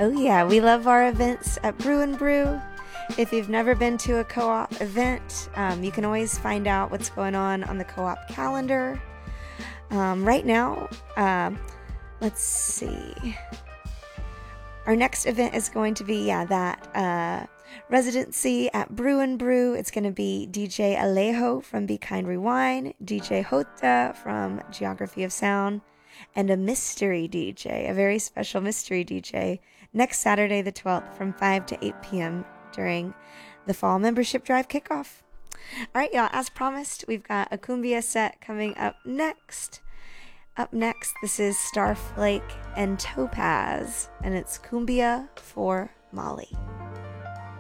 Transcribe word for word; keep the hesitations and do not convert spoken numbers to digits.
Oh yeah, we love our events at Brew and Brew. If you've never been to a co-op event, um, you can always find out what's going on on the co-op calendar. Um, right now, um, let's see. Our next event is going to be, yeah, that uh, residency at Brew and Brew. It's going to be D J Alejo from Be Kind Rewind, D J Hota from Geography of Sound, and a mystery D J, a very special mystery D J, next Saturday the twelfth from five to eight p.m. during the fall membership drive kickoff. All right, y'all, as promised, we've got a cumbia set coming up next. Up next, this is Starflake and Topaz, and it's Cumbia for Molly.